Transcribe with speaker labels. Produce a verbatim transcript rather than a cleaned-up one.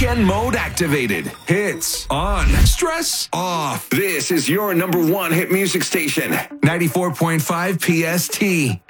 Speaker 1: weekend mode activated. Hits on. Stress off. This is your number one hit music station. ninety-four point five P S T.